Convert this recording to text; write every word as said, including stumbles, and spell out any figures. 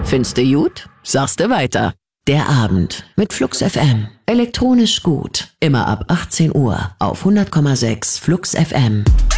Findste gut? Sagste weiter. Der Abend mit Flux F M. Elektronisch gut. Immer ab achtzehn Uhr auf hundert Komma sechs Flux F M.